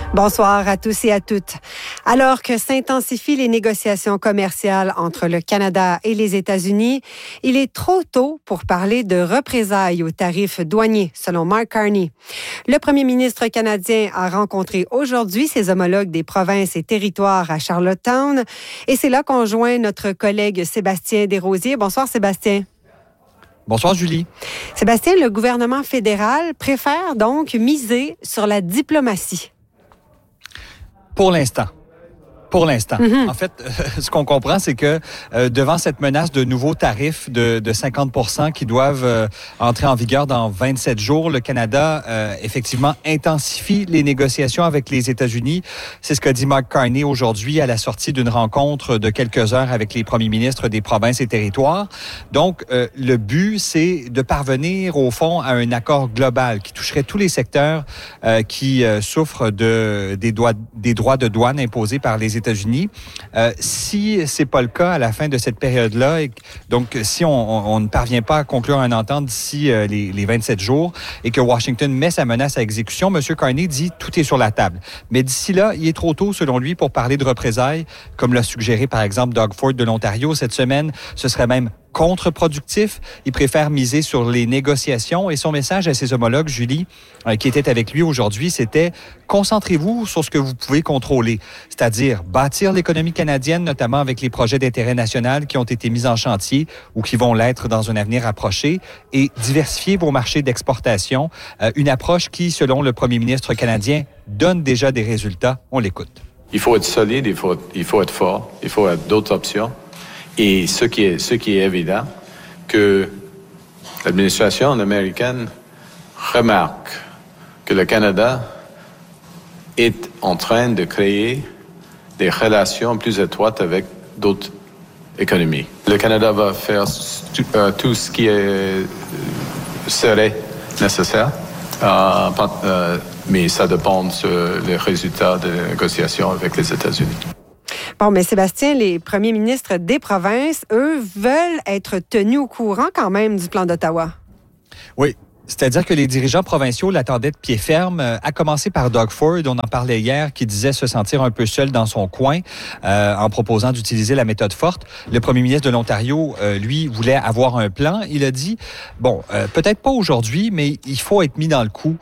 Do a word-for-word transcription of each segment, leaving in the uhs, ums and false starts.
Bonsoir à tous et à toutes. Alors que s'intensifient les négociations commerciales entre le Canada et les États-Unis, il est trop tôt pour parler de représailles aux tarifs douaniers, selon Mark Carney. Le premier ministre canadien a rencontré aujourd'hui ses homologues des provinces et territoires à Charlottetown et c'est là qu'on joint notre collègue Sébastien Desrosiers. Bonsoir Sébastien. Bonsoir, Julie. Sébastien, le gouvernement fédéral préfère donc miser sur la diplomatie. Pour l'instant. Pour l'instant. Mm-hmm. En fait, euh, ce qu'on comprend, c'est que euh, devant cette menace de nouveaux tarifs de, de cinquante pour cent qui doivent euh, entrer en vigueur dans vingt-sept jours, le Canada, euh, effectivement, intensifie les négociations avec les États-Unis. C'est ce qu'a dit Mark Carney aujourd'hui à la sortie d'une rencontre de quelques heures avec les premiers ministres des provinces et territoires. Donc, euh, le but, c'est de parvenir, au fond, à un accord global qui toucherait tous les secteurs euh, qui euh, souffrent de, des, droits, des droits de douane imposés par les États-Unis. Euh, si c'est pas le cas à la fin de cette période-là, et, donc si on, on, on ne parvient pas à conclure une entente d'ici euh, les, les vingt-sept jours et que Washington met sa menace à exécution, M. Carney dit tout est sur la table. Mais d'ici là, il est trop tôt, selon lui, pour parler de représailles, comme l'a suggéré par exemple Doug Ford de l'Ontario cette semaine. Ce serait même contre-productif. Il préfère miser sur les négociations et son message à ses homologues, Julie, euh, qui était avec lui aujourd'hui, c'était « Concentrez-vous sur ce que vous pouvez contrôler », c'est-à-dire bâtir l'économie canadienne, notamment avec les projets d'intérêt national qui ont été mis en chantier ou qui vont l'être dans un avenir approché, et diversifier vos marchés d'exportation, euh, une approche qui, selon le premier ministre canadien, donne déjà des résultats. On l'écoute. Il faut être solide, il faut, il faut être fort, il faut avoir d'autres options. Et ce qui est, ce qui est évident, que l'administration américaine remarque que le Canada est en train de créer des relations plus étroites avec d'autres économies. Le Canada va faire euh, tout ce qui est, serait nécessaire, euh, euh, mais ça dépend des résultats des négociations avec les États-Unis. Bon, mais Sébastien, les premiers ministres des provinces, eux, veulent être tenus au courant quand même du plan d'Ottawa. Oui. C'est-à-dire que les dirigeants provinciaux l'attendaient de pied ferme, à commencer par Doug Ford, on en parlait hier, qui disait se sentir un peu seul dans son coin euh, en proposant d'utiliser la méthode forte. Le premier ministre de l'Ontario, euh, lui, voulait avoir un plan. Il a dit, bon, euh, peut-être pas aujourd'hui, mais il faut être mis dans le coup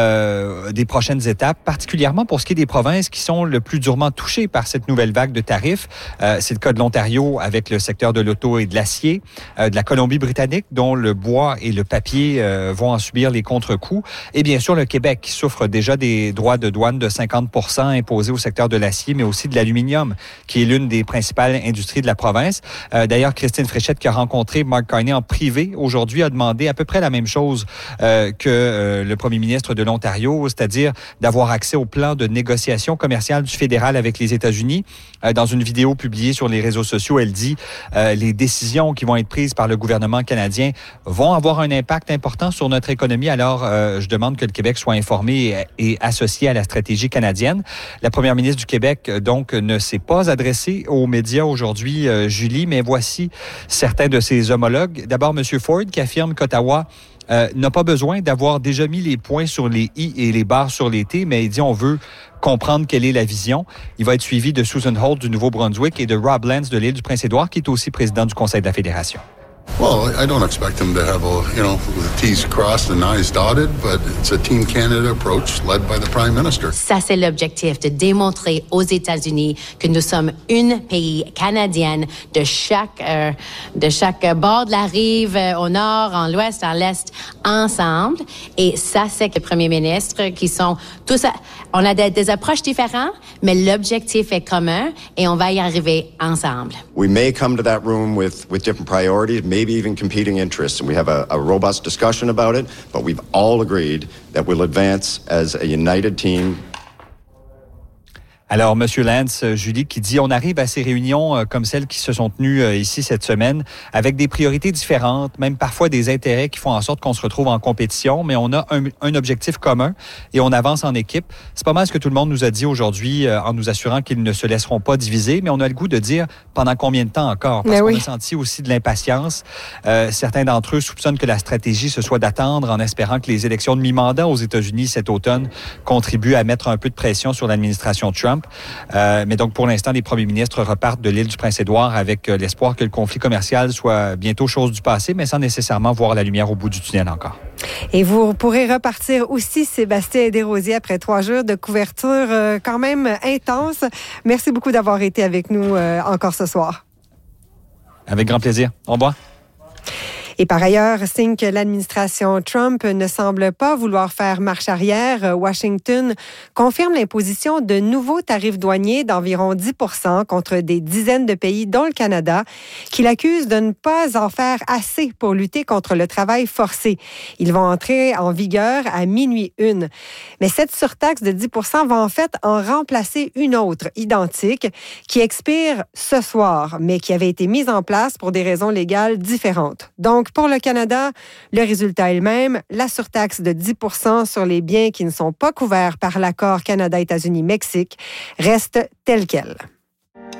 euh, des prochaines étapes, particulièrement pour ce qui est des provinces qui sont le plus durement touchées par cette nouvelle vague de tarifs. Euh, c'est le cas de l'Ontario avec le secteur de l'auto et de l'acier, euh, de la Colombie-Britannique, dont le bois et le papier euh, vont en subir les contre-coups. Et bien sûr, le Québec qui souffre déjà des droits de douane de cinquante pour cent imposés au secteur de l'acier, mais aussi de l'aluminium, qui est l'une des principales industries de la province. Euh, d'ailleurs, Christine Fréchette, qui a rencontré Mark Carney en privé aujourd'hui, a demandé à peu près la même chose euh, que euh, le premier ministre de l'Ontario, c'est-à-dire d'avoir accès au plan de négociation commerciale du fédéral avec les États-Unis. Euh, dans une vidéo publiée sur les réseaux sociaux, elle dit euh, les décisions qui vont être prises par le gouvernement canadien vont avoir un impact important sur notre économie, alors euh, je demande que le Québec soit informé et, et associé à la stratégie canadienne. La première ministre du Québec, donc, ne s'est pas adressée aux médias aujourd'hui, euh, Julie, mais voici certains de ses homologues. D'abord, M. Ford, qui affirme qu'Ottawa euh, n'a pas besoin d'avoir déjà mis les points sur les i et les barres sur les t, mais il dit on veut comprendre quelle est la vision. Il va être suivi de Susan Holt du Nouveau-Brunswick et de Rob Lance de l'île du Prince-Édouard, qui est aussi président du Conseil de la Fédération. Well, I don't expect them to have a, you know, the T's crossed and I's dotted, but it's a Team Canada approach led by the Prime Minister. Ça, c'est l'objectif, de démontrer aux États-Unis que nous sommes une pays canadienne de chaque, euh, de chaque bord de la rive, euh, au nord, en l'ouest, en l'est, ensemble. Et ça, c'est que le premier ministre qui sont tous, on a des, des approches différentes, mais l'objectif est commun et on va y arriver ensemble. We may come to that room with, with different priorities, maybe even competing interests, and we have a, a robust discussion about it, but we've all agreed that we'll advance as a united team. Alors, M. Lance, Julie, qui dit, on arrive à ces réunions euh, comme celles qui se sont tenues euh, ici cette semaine avec des priorités différentes, même parfois des intérêts qui font en sorte qu'on se retrouve en compétition, mais on a un, un objectif commun et on avance en équipe. C'est pas mal ce que tout le monde nous a dit aujourd'hui euh, en nous assurant qu'ils ne se laisseront pas diviser, mais on a le goût de dire pendant combien de temps encore? Parce mais qu'on oui. a senti aussi de l'impatience. Euh, certains d'entre eux soupçonnent que la stratégie, ce soit d'attendre en espérant que les élections de mi-mandat aux États-Unis cet automne contribuent à mettre un peu de pression sur l'administration Trump. Euh, mais donc, pour l'instant, les premiers ministres repartent de l'île du Prince-Édouard avec euh, l'espoir que le conflit commercial soit bientôt chose du passé, mais sans nécessairement voir la lumière au bout du tunnel encore. Et vous pourrez repartir aussi, Sébastien Desrosiers, après trois jours de couverture euh, quand même intense. Merci beaucoup d'avoir été avec nous euh, encore ce soir. Avec grand plaisir. Au revoir. Et par ailleurs, signe que l'administration Trump ne semble pas vouloir faire marche arrière, Washington confirme l'imposition de nouveaux tarifs douaniers d'environ dix pour cent contre des dizaines de pays, dont le Canada, qui l'accusent de ne pas en faire assez pour lutter contre le travail forcé. Ils vont entrer en vigueur à minuit une. Mais cette surtaxe de dix pour cent va en fait en remplacer une autre, identique, qui expire ce soir, mais qui avait été mise en place pour des raisons légales différentes. Donc, pour le Canada, le résultat est le même. La surtaxe de dix pour cent sur les biens qui ne sont pas couverts par l'accord Canada-États-Unis-Mexique reste telle quelle.